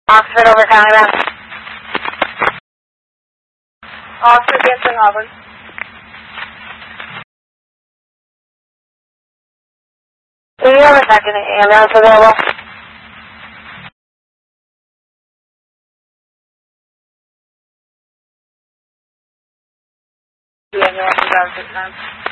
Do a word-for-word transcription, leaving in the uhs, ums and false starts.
Oxford over Canada. Oxford, answering Auburn. Do you have a second ambulance available? The ambulance is out at this time.